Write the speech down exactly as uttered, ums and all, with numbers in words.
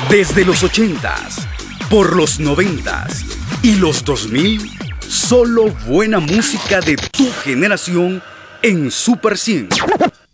Desde los ochentas, por los noventas y los dos mil, solo buena música de tu generación en Super cien.